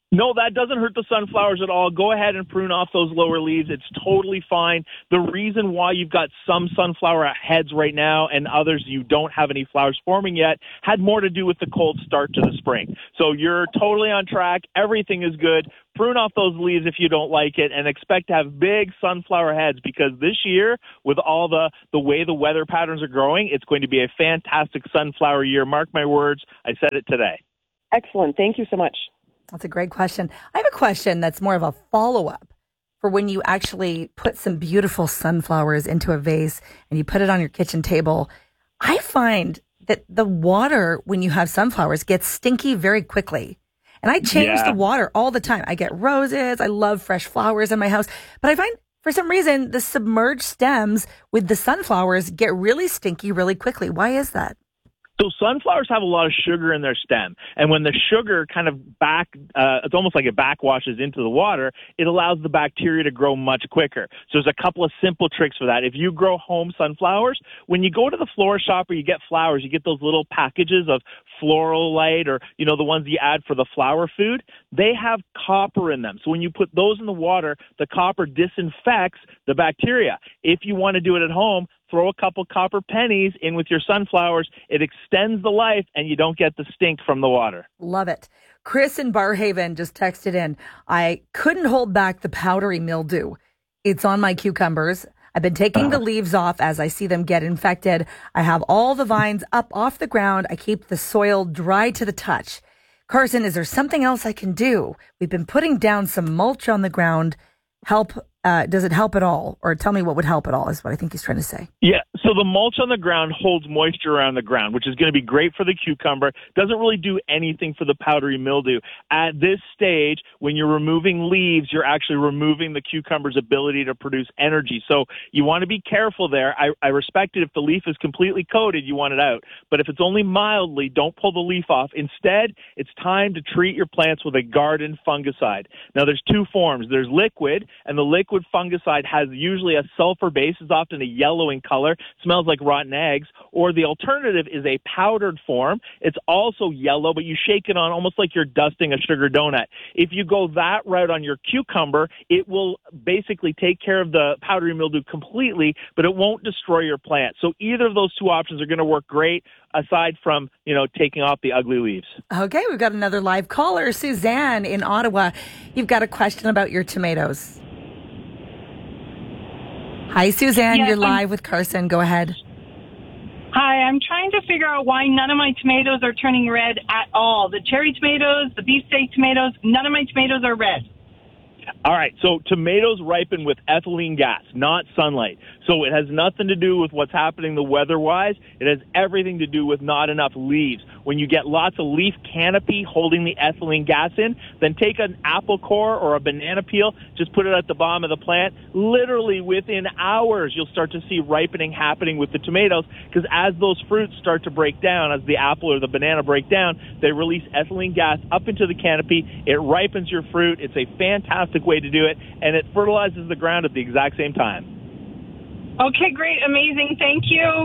No, that doesn't hurt the sunflowers at all. Go ahead and prune off those lower leaves. It's totally fine. The reason why you've got some sunflower heads right now and others you don't have any flowers forming yet had more to do with the cold start to the spring. So you're totally on track. Everything is good. Prune off those leaves if you don't like it and expect to have big sunflower heads because this year, with all the, the way the weather patterns are growing, it's going to be a fantastic sunflower year. Mark my words. I said it today. Excellent. Thank you so much. That's a great question. I have a question that's more of a follow-up for when you actually put some beautiful sunflowers into a vase and you put it on your kitchen table. I find that the water, when you have sunflowers, gets stinky very quickly. And I change Yeah. the water all the time. I get roses. I love fresh flowers in my house. But I find, for some reason, the submerged stems with the sunflowers get really stinky really quickly. Why is that? So sunflowers have a lot of sugar in their stem, and when the sugar kind of back, uh, it's almost like it backwashes into the water, it allows the bacteria to grow much quicker. So there's a couple of simple tricks for that. If you grow home sunflowers, when you go to the florist shop or you get flowers, you get those little packages of Floral Light or, you know, the ones you add for the flower food. They have copper in them. So when you put those in the water, the copper disinfects the bacteria. If you want to do it at home, throw a couple copper pennies in with your sunflowers. It extends the life, and you don't get the stink from the water. Love it. Chris in Barhaven just texted in, I couldn't hold back the powdery mildew. It's on my cucumbers. I've been taking uh-huh. the leaves off as I see them get infected. I have all the vines up off the ground. I keep the soil dry to the touch. Carson, is there something else I can do? We've been putting down some mulch on the ground. Help. Uh, does it help at all? Or tell me what would help at all is what I think he's trying to say. Yeah, so the mulch on the ground holds moisture around the ground, which is going to be great for the cucumber. Doesn't really do anything for the powdery mildew. At this stage, when you're removing leaves, you're actually removing the cucumber's ability to produce energy. So you want to be careful there. I, I respect it if the leaf is completely coated, you want it out. But if it's only mildly, don't pull the leaf off. Instead, it's time to treat your plants with a garden fungicide. Now, there's two forms. There's liquid, and the liquid Liquid fungicide has usually a sulfur base, is often a yellow in color, smells like rotten eggs, or the alternative is a powdered form. It's also yellow, but you shake it on almost like you're dusting a sugar donut. If you go that route on your cucumber, it will basically take care of the powdery mildew completely, but it won't destroy your plant. So either of those two options are going to work great, aside from, you know, taking off the ugly leaves. Okay, we've got another live caller, Suzanne in Ottawa. You've got a question about your tomatoes. Hi, Suzanne. Yes, You're I'm, live with Carson. Go ahead. Hi, I'm trying to figure out why none of my tomatoes are turning red at all. The cherry tomatoes, the beefsteak tomatoes, none of my tomatoes are red. All right, so tomatoes ripen with ethylene gas, not sunlight. So it has nothing to do with what's happening the weather-wise. It has everything to do with not enough leaves. When you get lots of leaf canopy holding the ethylene gas in, then take an apple core or a banana peel, just put it at the bottom of the plant. Literally within hours, you'll start to see ripening happening with the tomatoes because as those fruits start to break down, as the apple or the banana break down, they release ethylene gas up into the canopy. It ripens your fruit. It's a fantastic way to do it, and it fertilizes the ground at the exact same time. Okay, great. Amazing. Thank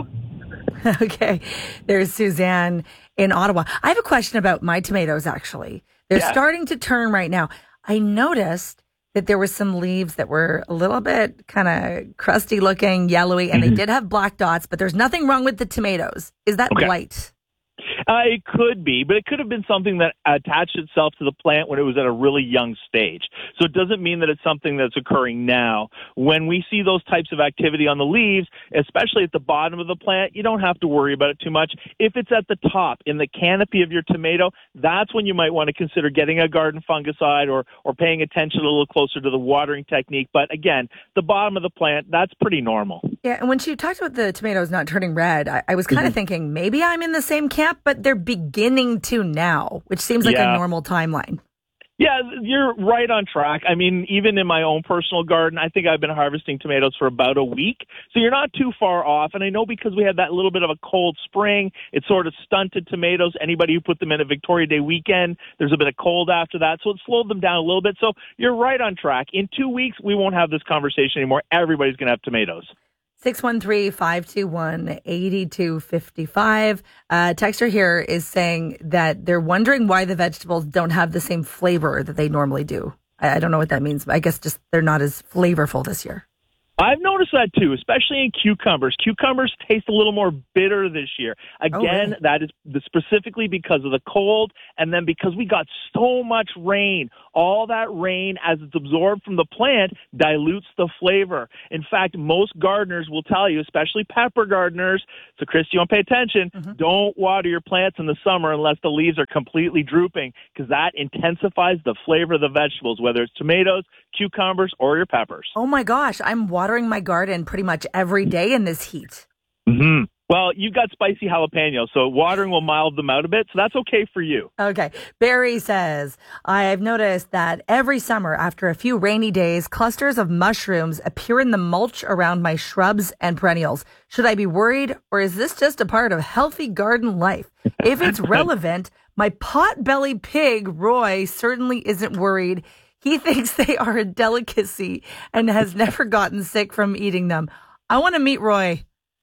you. Okay. There's Suzanne in Ottawa. I have a question about my tomatoes, actually. They're yeah. starting to turn right now. I noticed that there were some leaves that were a little bit kind of crusty looking, yellowy, and mm-hmm. they did have black dots, but there's nothing wrong with the tomatoes. Is that okay. blight? Uh, it could be, but it could have been something that attached itself to the plant when it was at a really young stage. So it doesn't mean that it's something that's occurring now. When we see those types of activity on the leaves, especially at the bottom of the plant, you don't have to worry about it too much. If it's at the top, in the canopy of your tomato, that's when you might want to consider getting a garden fungicide or, or paying attention a little closer to the watering technique. But again, the bottom of the plant, that's pretty normal. Yeah, and when she talked about the tomatoes not turning red, I, I was kind of mm-hmm. thinking maybe I'm in the same camp, but they're beginning to now, which seems like yeah. a normal timeline. Yeah, you're right on track. I mean, even in my own personal garden, I think I've been harvesting tomatoes for about a week. So you're not too far off. And I know because we had that little bit of a cold spring, it sort of stunted tomatoes. Anybody who put them in a Victoria Day weekend, there's a bit of cold after that. So it slowed them down a little bit. So you're right on track. In two weeks, we won't have this conversation anymore. Everybody's going to have tomatoes. six one three, five two one, eight two five five. Uh, texter here is saying that they're wondering why the vegetables don't have the same flavor that they normally do. I, I don't know what that means, but I guess just they're not as flavorful this year. I've noticed that too, especially in cucumbers. Cucumbers taste a little more bitter this year. Again, oh, really? that is specifically because of the cold, and then because we got so much rain. All that rain, as it's absorbed from the plant, dilutes the flavor. In fact, most gardeners will tell you, especially pepper gardeners, so Chris, you want to pay attention, mm-hmm. don't water your plants in the summer unless the leaves are completely drooping, because that intensifies the flavor of the vegetables, whether it's tomatoes, cucumbers, or your peppers. Oh my gosh, I'm watering my garden pretty much every day in this heat. Mm-hmm. Well, you've got spicy jalapenos, so watering will mild them out a bit, so that's okay for you. Okay. Barry says, I've noticed that every summer, after a few rainy days, clusters of mushrooms appear in the mulch around my shrubs and perennials. Should I be worried, or is this just a part of healthy garden life? If it's relevant, my pot-bellied pig, Roy, certainly isn't worried. He thinks they are a delicacy and has never gotten sick from eating them. I want to meet Roy.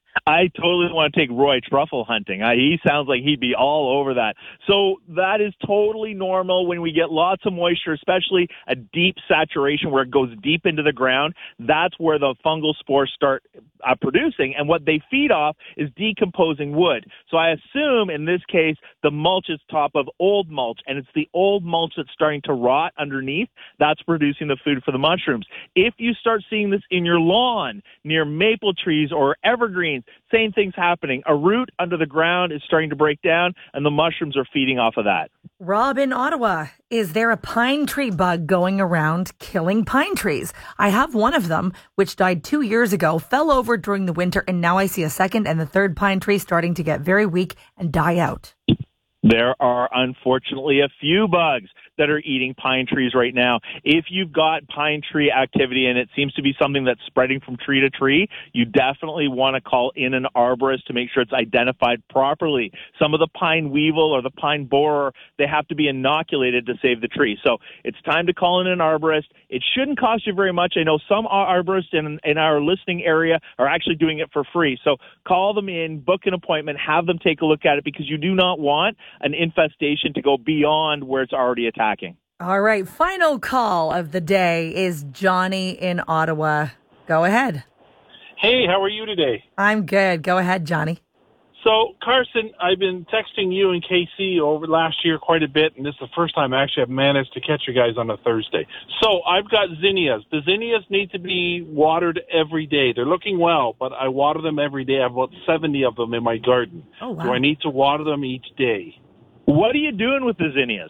I totally want to take Roy truffle hunting. I, he sounds like he'd be all over that. So that is totally normal when we get lots of moisture, especially a deep saturation where it goes deep into the ground. That's where the fungal spores start uh, producing, and what they feed off is decomposing wood. So I assume in this case the mulch is top of old mulch, and it's the old mulch that's starting to rot underneath. That's producing the food for the mushrooms. If you start seeing this in your lawn, near maple trees or evergreens, same thing's happening. A root under the ground is starting to break down, and the mushrooms are feeding off of that. Rob in Ottawa, is there a pine tree bug going around killing pine trees? I have one of them, which died two years ago, fell over during the winter, and now I see a second and the third pine tree starting to get very weak and die out. There are unfortunately a few bugs that are eating pine trees right now. If you've got pine tree activity and it seems to be something that's spreading from tree to tree, you definitely want to call in an arborist to make sure it's identified properly. Some of the pine weevil or the pine borer, they have to be inoculated to save the tree. So it's time to call in an arborist. It shouldn't cost you very much. I know some arborists in, in our listening area are actually doing it for free. So call them in, book an appointment, have them take a look at it, because you do not want an infestation to go beyond where it's already attacking. All right. Final call of the day is Johnny in Ottawa. Go ahead. Hey, how are you today? I'm good. Go ahead, Johnny. So, Carson, I've been texting you and K C over last year quite a bit, and this is the first time I actually have managed to catch you guys on a Thursday. So, I've got zinnias. The zinnias need to be watered every day. They're looking well, but I water them every day. I have about seventy of them in my garden. Oh, wow. Do I need to water them each day? What are you doing with the zinnias?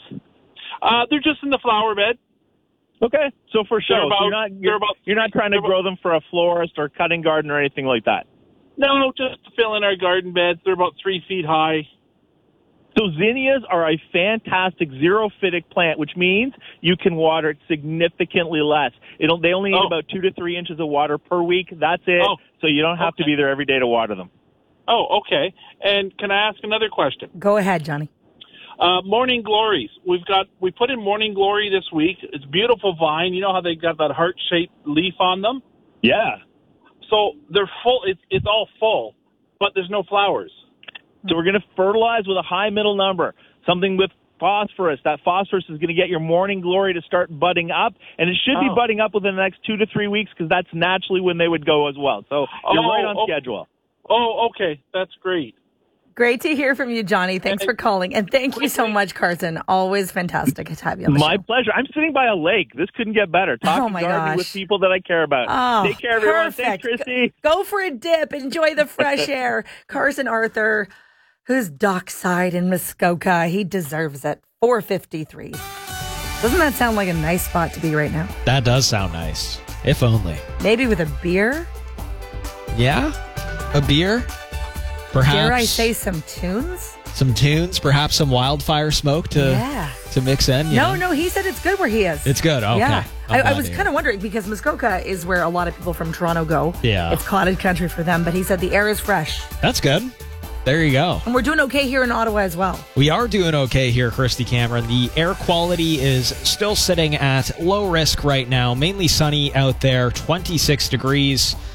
Uh, they're just in the flower bed. Okay, so for sure. About, so you're not you're, about, you're not trying to grow about, them for a florist or cutting garden or anything like that. No, just to fill in our garden beds. They're about three feet high. So zinnias are a fantastic xerophytic plant, which means you can water it significantly less. It'll, they only need oh. about two to three inches of water per week. That's it. Oh. So you don't have okay. to be there every day to water them. Oh, okay. And can I ask another question? Go ahead, Johnny. Uh, morning glories. We've got we put in morning glory this week. It's beautiful vine. You know how they got that heart shaped leaf on them? Yeah. So they're full. It's it's all full, but there's no flowers. So we're going to fertilize with a high middle number, something with phosphorus. That phosphorus is going to get your morning glory to start budding up, and it should oh. be budding up within the next two to three weeks because that's naturally when they would go as well. So you're oh, right on oh, schedule. Oh, okay. That's great. Great to hear from you, Johnny. Thanks for calling. And thank you so much, Carson. Always fantastic to have you on the My show. pleasure. I'm sitting by a lake. This couldn't get better. Talking oh my gardening gosh. with people that I care about. Oh, Take care, everyone. perfect. Thanks, Christy. Go for a dip. Enjoy the fresh air. Carson Arthur, who's dockside in Muskoka. He deserves it. four fifty-three. Doesn't that sound like a nice spot to be right now? That does sound nice. If only. Maybe with a beer? Yeah? A beer? Perhaps. Dare I say some tunes? Some tunes, perhaps some wildfire smoke to yeah. to mix in. You no, know? no, he said it's good where he is. It's good. Okay. Yeah. I'm I, I glad was to hear. kind of wondering because Muskoka is where a lot of people from Toronto go. Yeah. It's cottage country for them, but he said the air is fresh. That's good. There you go. And we're doing okay here in Ottawa as well. We are doing okay here, Christy Cameron. The air quality is still sitting at low risk right now. Mainly sunny out there, twenty-six degrees.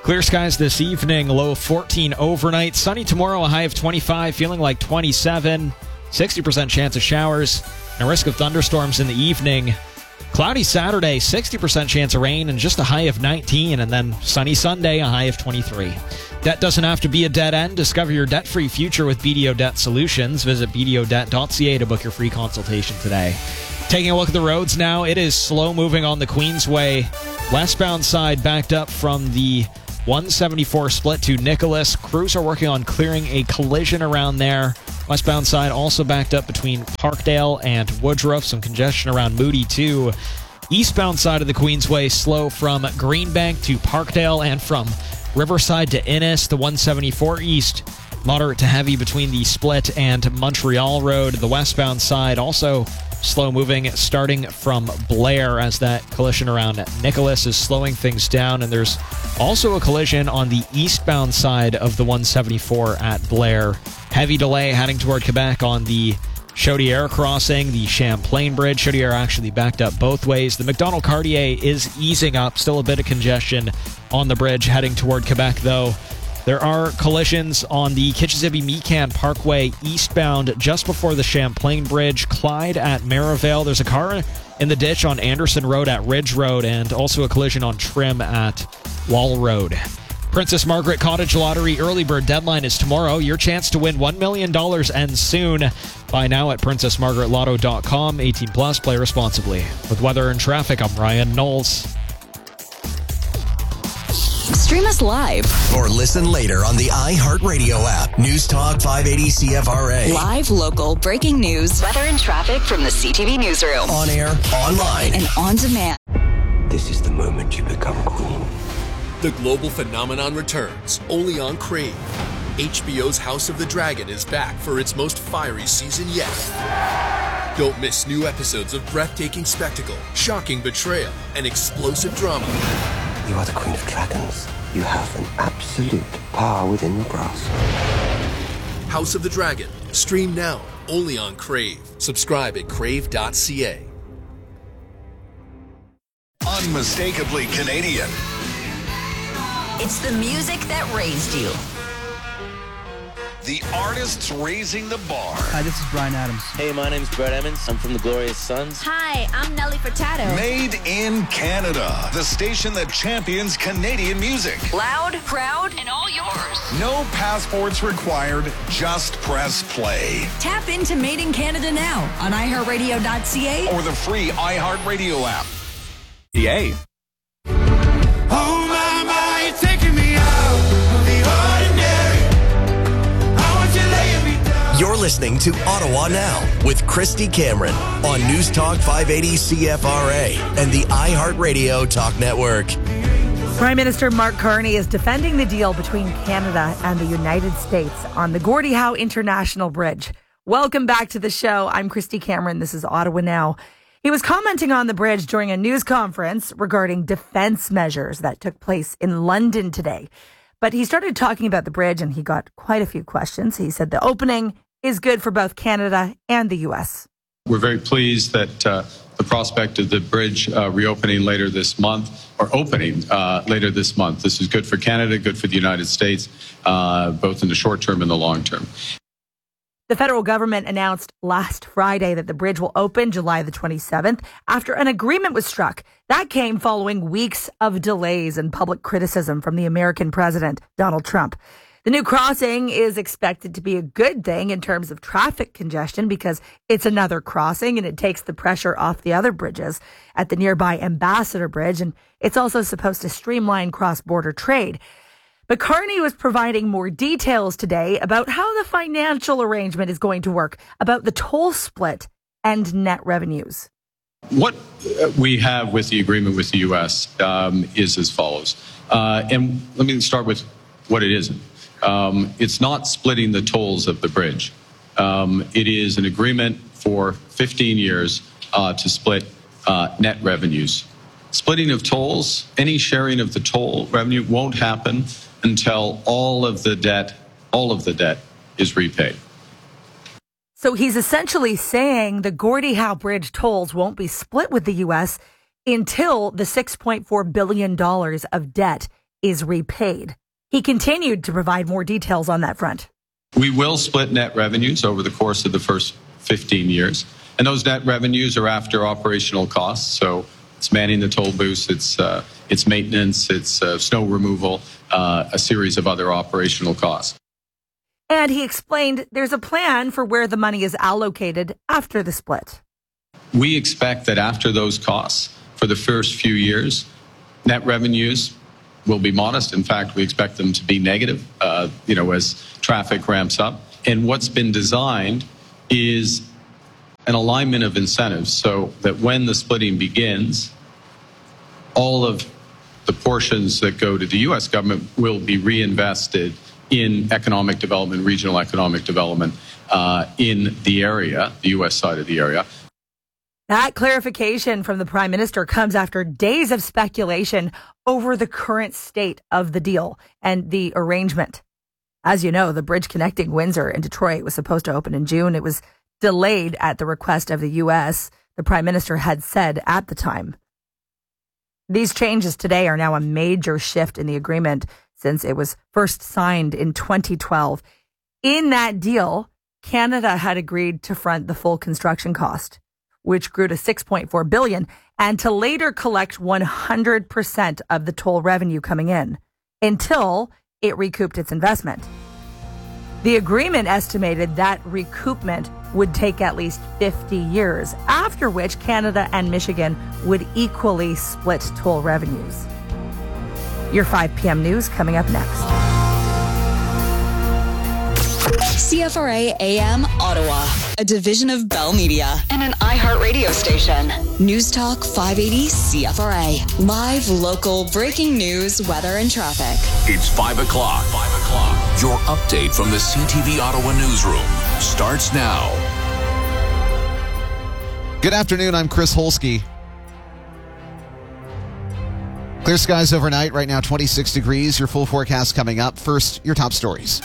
Clear skies this evening, low of fourteen overnight. Sunny tomorrow, a high of twenty-five, feeling like twenty-seven. sixty percent chance of showers and a risk of thunderstorms in the evening. Cloudy Saturday, sixty percent chance of rain and just a high of nineteen. And then sunny Sunday, a high of twenty-three. Debt doesn't have to be a dead end. Discover your debt-free future with B D O Debt Solutions. Visit b d o debt dot c a to book your free consultation today. Taking a look at the roads now, it is slow moving on the Queensway. Westbound side backed up from the one seventy-four split to Nicholas. Crews are working on clearing a collision around there. Westbound side also backed up between Parkdale and Woodruff. Some congestion around Moody too. Eastbound side of the Queensway slow from Greenbank to Parkdale and from Riverside to Innis. The one seventy-four East moderate to heavy between the split and Montreal Road. The westbound side also slow moving starting from Blair as that collision around Nicholas is slowing things down. And there's also a collision on the eastbound side of the one seventy-four at Blair. Heavy delay heading toward Quebec on the Chaudière crossing, the Champlain Bridge. Chaudière actually backed up both ways. The McDonald Cartier is easing up. Still a bit of congestion on the bridge heading toward Quebec, though. There are collisions on the Kitchissippi-Mecan Parkway eastbound just before the Champlain Bridge. Clyde at Maryvale. There's a car in the ditch on Anderson Road at Ridge Road, and also a collision on Trim at Wall Road. Princess Margaret Cottage Lottery early bird deadline is tomorrow. Your chance to win one million dollars ends soon. Buy now at princess margaret lotto dot com. eighteen plus, play responsibly. With weather and traffic, I'm Ryan Knowles. Stream us live or listen later on the iHeartRadio app. News Talk five eighty C F R A. Live, local, breaking news, weather and traffic from the C T V newsroom. On air, online, and on demand. This is the moment you become queen. The global phenomenon returns, only on Crave. H B O's House of the Dragon is back for its most fiery season yet. Don't miss new episodes of breathtaking spectacle, shocking betrayal, and explosive drama. You are the Queen of Dragons. You have an absolute power within your grasp. House of the Dragon. Stream now, only on Crave. Subscribe at crave dot c a. Unmistakably Canadian. It's the music that raised you. The artists raising the bar. Hi, this is Brian Adams. Hey, my name's Brett Emmons. I'm from the Glorious Sons. Hi, I'm Nelly Furtado. Made in Canada. The station that champions Canadian music. Loud, proud, and all yours. No passports required. Just press play. Tap into Made in Canada now on i heart radio dot c a or the free iHeartRadio app. Yay. Oh my, my, you're taking me out of the ordinary. I want you laying me down. You're listening to Ottawa Now with Christy Cameron on News Talk five eighty C F R A and the iHeartRadio Talk Network. Prime Minister Mark Carney is defending the deal between Canada and the United States on the Gordie Howe International Bridge. Welcome back to the show. I'm Christy Cameron. This is Ottawa Now. He was commenting on the bridge during a news conference regarding defense measures that took place in London today. But he started talking about the bridge and he got quite a few questions. He said the opening is good for both Canada and the U S. We're very pleased that uh, the prospect of the bridge uh, reopening later this month, or opening uh, later this month. This is good for Canada, good for the United States, uh, both in the short term and the long term. The federal government announced last Friday that the bridge will open July the twenty-seventh after an agreement was struck. That came following weeks of delays and public criticism from the American president, Donald Trump. The new crossing is expected to be a good thing in terms of traffic congestion because it's another crossing and it takes the pressure off the other bridges at the nearby Ambassador Bridge. And it's also supposed to streamline cross-border trade. But Carney was providing more details today about how the financial arrangement is going to work, about the toll split and net revenues. What we have with the agreement with the U S um, is as follows. Uh, and let me start with what it isn't. Um, it's not splitting the tolls of the bridge. Um, it is an agreement for fifteen years uh, to split uh, net revenues. Splitting of tolls, any sharing of the toll revenue won't happen until all of the debt, all of the debt is repaid. So he's essentially saying the Gordie Howe Bridge tolls won't be split with the U S until the six point four billion dollars of debt is repaid. He continued to provide more details on that front. We will split net revenues over the course of the first fifteen years. And those net revenues are after operational costs. So it's manning the toll booths, it's uh, it's maintenance, it's uh, snow removal, uh, a series of other operational costs. And he explained there's a plan for where the money is allocated after the split. We expect that after those costs, for the first few years, net revenues will be modest. In fact, we expect them to be negative, uh, you know, as traffic ramps up. And what's been designed is an alignment of incentives so that when the splitting begins, all of the portions that go to the U S government will be reinvested in economic development, regional economic development uh, in the area, the U S side of the area. That clarification from the Prime Minister comes after days of speculation over the current state of the deal and the arrangement. As you know, the bridge connecting Windsor and Detroit was supposed to open in June. It was delayed at the request of the U S, the Prime Minister had said at the time. These changes today are now a major shift in the agreement since it was first signed in twenty twelve. In that deal, Canada had agreed to front the full construction cost, which grew to six point four billion dollars, and to later collect one hundred percent of the toll revenue coming in until it recouped its investment. The agreement estimated that recoupment would take at least fifty years, after which Canada and Michigan would equally split toll revenues. Your five p.m. news coming up next. C F R A A M Ottawa, a division of Bell Media and an iHeart radio station. News Talk five eighty C F R A. Live, local, breaking news, weather, and traffic. It's five o'clock. five o'clock. Your update from the C T V Ottawa newsroom starts now. Good afternoon. I'm Chris Holsky. Clear skies overnight. Right now, twenty-six degrees. Your full forecast coming up. First, your top stories.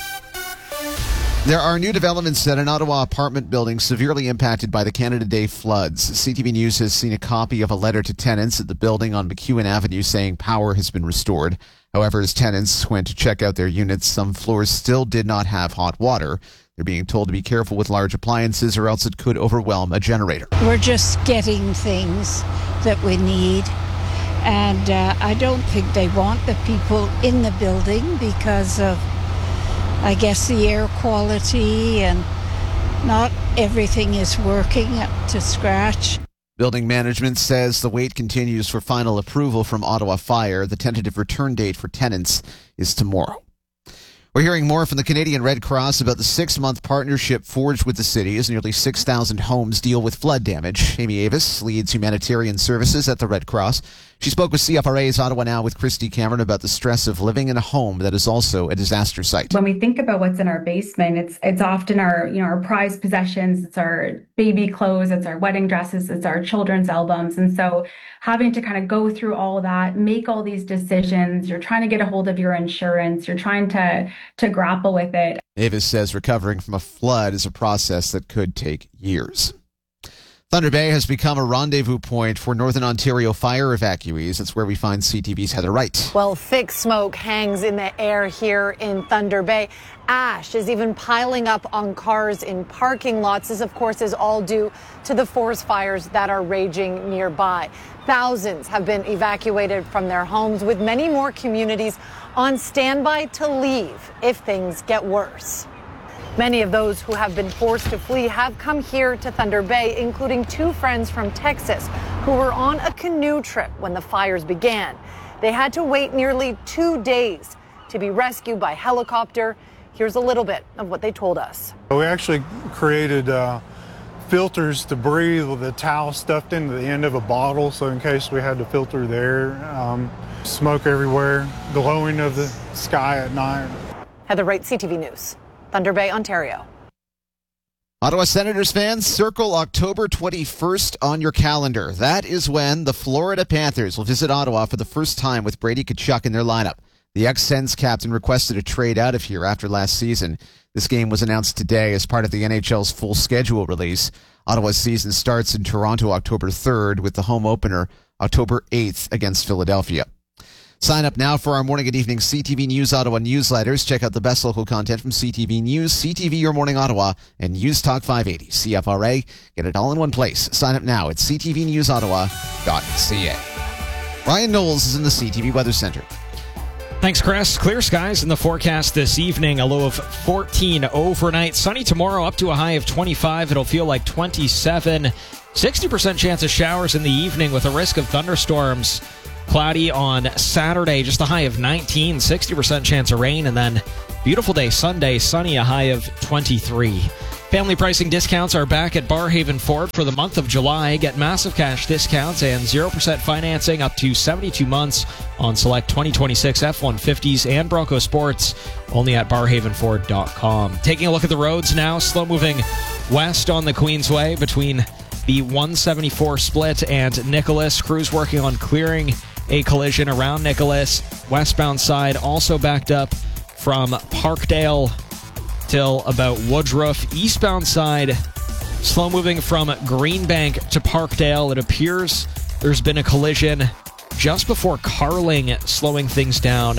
There are new developments at an Ottawa apartment building severely impacted by the Canada Day floods. C T V News has seen a copy of a letter to tenants at the building on McEwen Avenue saying power has been restored. However, as tenants went to check out their units, some floors still did not have hot water. They're being told to be careful with large appliances or else it could overwhelm a generator. We're just getting things that we need. And uh, I don't think they want the people in the building because of, I guess, the air quality, and not everything is working up to scratch. Building management says the wait continues for final approval from Ottawa Fire. The tentative return date for tenants is tomorrow. We're hearing more from the Canadian Red Cross about the six-month partnership forged with the city as nearly six thousand homes deal with flood damage. Amy Avis leads humanitarian services at the Red Cross. She spoke with C F R A's Ottawa Now with Christy Cameron about the stress of living in a home that is also a disaster site. When we think about what's in our basement, it's it's often our, you know, our prized possessions, it's our baby clothes, it's our wedding dresses, it's our children's albums. And so having to kind of go through all of that, make all these decisions, you're trying to get a hold of your insurance, you're trying to to grapple with it. Avis says recovering from a flood is a process that could take years. Thunder Bay has become a rendezvous point for Northern Ontario fire evacuees. That's where we find C T V's Heather Wright. Well, thick smoke hangs in the air here in Thunder Bay. Ash is even piling up on cars in parking lots. This, of course, is all due to the forest fires that are raging nearby. Thousands have been evacuated from their homes, with many more communities on standby to leave if things get worse. Many of those who have been forced to flee have come here to Thunder Bay, including two friends from Texas who were on a canoe trip when the fires began. They had to wait nearly two days to be rescued by helicopter. Here's a little bit of what they told us. We actually created uh, filters to breathe with a towel stuffed into the end of a bottle, so in case we had to filter there. Um, smoke everywhere, glowing of the sky at night. Heather Wright, C T V News. Thunder Bay, Ontario. Ottawa Senators fans, circle October twenty-first on your calendar. That is when the Florida Panthers will visit Ottawa for the first time with Brady Tkachuk in their lineup. The ex-Sens captain requested a trade out of here after last season. This game was announced today as part of the N H L's full schedule release. Ottawa's season starts in Toronto October third with the home opener October eighth against Philadelphia. Sign up now for our morning and evening C T V News Ottawa newsletters. Check out the best local content from C T V News, C T V Your Morning Ottawa, and News Talk five eighty C F R A. Get it all in one place. Sign up now at c t v news ottawa dot c a. Ryan Knowles is in the C T V Weather Center. Thanks, Chris. Clear skies in the forecast this evening. A low of fourteen overnight. Sunny tomorrow, up to a high of twenty-five. It'll feel like twenty-seven. sixty percent chance of showers in the evening with a risk of thunderstorms. Cloudy on Saturday, just a high of nineteen. sixty percent chance of rain. And then beautiful day Sunday, sunny, a high of twenty-three. Family pricing discounts are back at Barhaven Ford for the month of July. Get massive cash discounts and zero percent financing up to seventy-two months on select twenty twenty-six F one fifties and Bronco Sports, only at barhaven ford dot com. Taking a look at the roads now, slow moving west on the Queensway between the one seventy-four split and Nicholas. Crews working on clearing a collision around Nicholas. Westbound side also backed up from Parkdale till about Woodruff. Eastbound side, slow moving from Greenbank to Parkdale. It appears there's been a collision just before Carling, slowing things down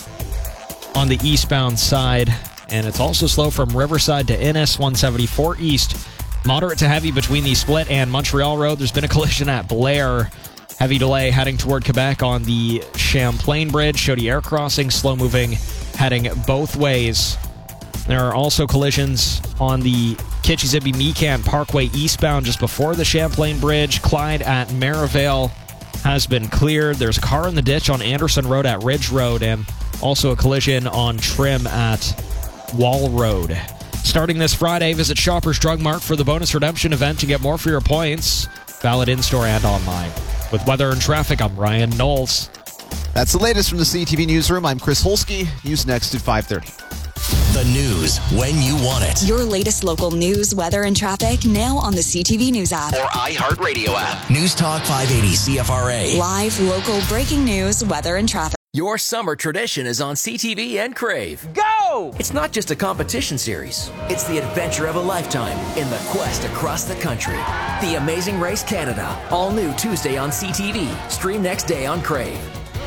on the eastbound side. And it's also slow from Riverside to Innis, one seventy-four east. Moderate to heavy between the Split and Montreal Road. There's been a collision at Blair. Heavy delay heading toward Quebec on the Champlain Bridge. Chaudière crossing, slow moving, heading both ways. There are also collisions on the Kitchie-Zippy-Mecan Parkway eastbound just before the Champlain Bridge. Clyde at Merivale has been cleared. There's a car in the ditch on Anderson Road at Ridge Road, and also a collision on Trim at Wall Road. Starting this Friday, visit Shoppers Drug Mart for the bonus redemption event to get more for your points. Valid in-store and online. With weather and traffic, I'm Ryan Knowles. That's the latest from the C T V Newsroom. I'm Chris Holsky. News next at five thirty. The news when you want it. Your latest local news, weather, and traffic now on the C T V News app. Or iHeartRadio app. News Talk five eighty C F R A. Live, local, breaking news, weather, and traffic. Your summer tradition is on C T V and Crave. Go! It's not just a competition series. It's the adventure of a lifetime in the quest across the country. The Amazing Race Canada. All new Tuesday on C T V. Stream next day on Crave.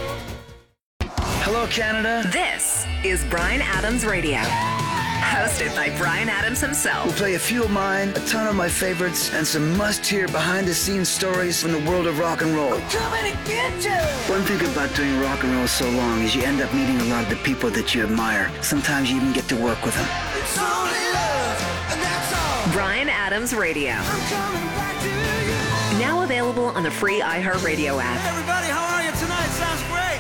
Hello, Canada. This is Bryan Adams Radio. Hosted by Bryan Adams himself. We'll play a few of mine, a ton of my favorites, and some must-hear behind-the-scenes stories from the world of rock and roll. I'm coming to get you! One thing about doing rock and roll so long is you end up meeting a lot of the people that you admire. Sometimes you even get to work with them. It's only love, and that's all. Bryan Adams Radio. I'm coming back to you. Now available on the free iHeartRadio app. Hey everybody, how are you tonight? Sounds great.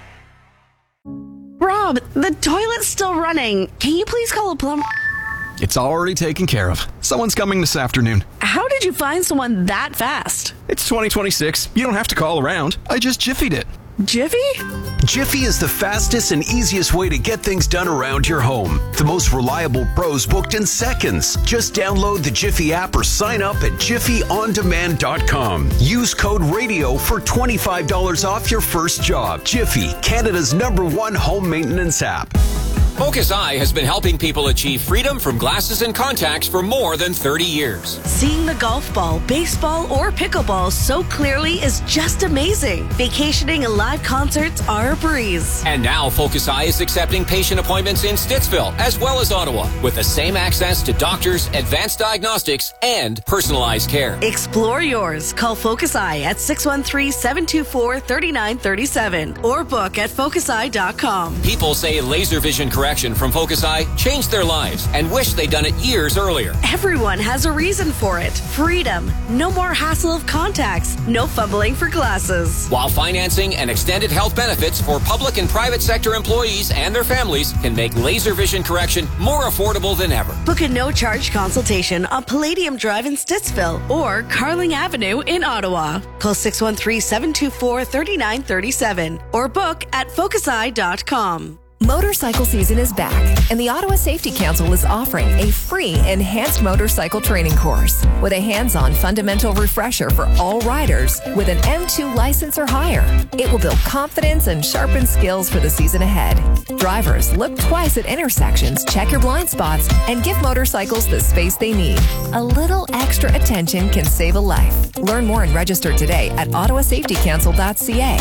Rob, the toilet's still running. Can you please call a plumber? It's already taken care of. Someone's coming this afternoon. How did you find someone that fast? It's twenty twenty-six. You don't have to call around. I just Jiffied it. Jiffy? Jiffy is the fastest and easiest way to get things done around your home. The most reliable pros booked in seconds. Just download the Jiffy app or sign up at jiffy on demand dot com. Use code RADIO for twenty-five dollars off your first job. Jiffy, Canada's number one home maintenance app. Focus Eye has been helping people achieve freedom from glasses and contacts for more than thirty years. Seeing the golf ball, baseball, or pickleball so clearly is just amazing. Vacationing and live concerts are a breeze. And now Focus Eye is accepting patient appointments in Stittsville as well as Ottawa with the same access to doctors, advanced diagnostics, and personalized care. Explore yours. Call Focus Eye at six one three, seven two four, three nine three seven or book at focus eye dot com. People say laser vision correction from Focus Eye changed their lives and wish they'd done it years earlier. Everyone has a reason for it. Freedom. No more hassle of contacts. No fumbling for glasses. While financing and extended health benefits for public and private sector employees and their families can make laser vision correction more affordable than ever. Book a no-charge consultation on Palladium Drive in Stittsville or Carling Avenue in Ottawa. Call six one three, seven two four, three nine three seven or book at focus eye dot com. Motorcycle season is back, and the Ottawa Safety Council is offering a free enhanced motorcycle training course with a hands-on fundamental refresher for all riders with an M two license or higher. It will build confidence and sharpen skills for the season ahead. Drivers, look twice at intersections, check your blind spots, and give motorcycles the space they need. A little extra attention can save a life. Learn more and register today at ottawa safety council dot c a.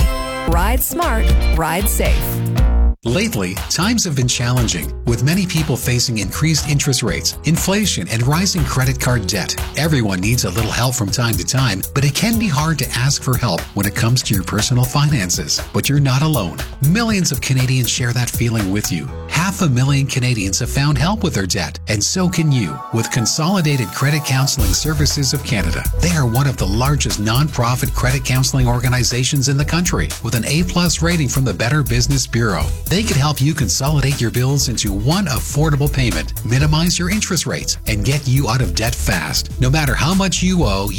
Ride smart, ride safe. Lately, times have been challenging, with many people facing increased interest rates, inflation, and rising credit card debt. Everyone needs a little help from time to time, but it can be hard to ask for help when it comes to your personal finances. But you're not alone. Millions of Canadians share that feeling with you. Half a million Canadians have found help with their debt, and so can you with Consolidated Credit Counseling Services of Canada. They are one of the largest non-profit credit counseling organizations in the country, with an A-plus rating from the Better Business Bureau. They can help you consolidate your bills into one affordable payment, minimize your interest rates, and get you out of debt fast. No matter how much you owe,